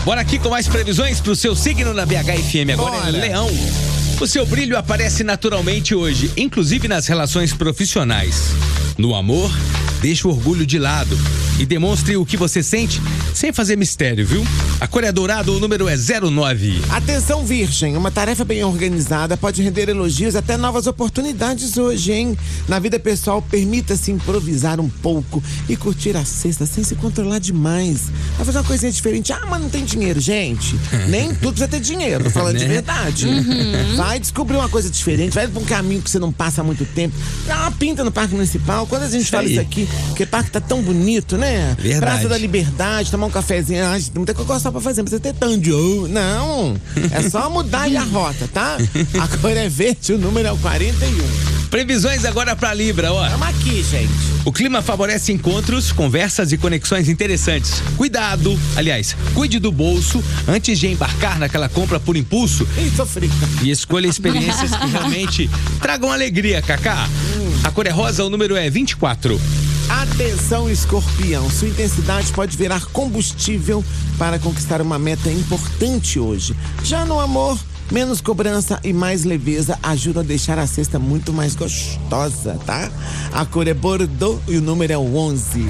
Bora aqui com mais previsões pro seu signo na BH-FM. Agora Bora. é Leão. O seu brilho aparece naturalmente hoje, inclusive nas relações profissionais. No amor, deixe o orgulho de lado e demonstre o que você sente sem fazer mistério, viu? A cor é dourada, o número é 09. Atenção, Virgem, uma tarefa bem organizada pode render elogios até novas oportunidades hoje, hein? Na vida pessoal, permita-se improvisar um pouco e curtir a sexta sem se controlar demais. Vai fazer uma coisinha diferente. Ah, mas não tem dinheiro, gente. Nem tudo precisa ter dinheiro, tô falando de verdade. Vai descobrir uma coisa diferente, vai pra um caminho que você não passa há muito tempo. Dá uma pinta no Parque Municipal. Quando a gente fala aí. isso aqui, porque o parque tá tão bonito, né? Verdade. Praça da Liberdade, tomar um cafezinho. Ai, tem muita coisa só pra fazer, não precisa ter tanto de ouro. Não, é só mudar aí a rota, tá? A cor é verde, o número é o 41. Previsões agora pra Libra, ó. Vamos aqui, gente. O clima favorece encontros, conversas e conexões interessantes. Cuidado, aliás, cuide do bolso antes de embarcar naquela compra por impulso Ih, tô frita. e escolha experiências que realmente tragam alegria, Cacá. A cor é rosa, o número é 24. Atenção, Escorpião. Sua intensidade pode virar combustível para conquistar uma meta importante hoje. Já no amor, menos cobrança e mais leveza ajudam a deixar a cesta muito mais gostosa, tá? A cor é Bordeaux e o número é o 11.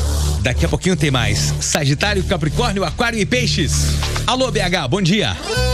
Daqui a pouquinho tem mais. Sagitário, Capricórnio, Aquário e Peixes. Alô, BH, bom dia.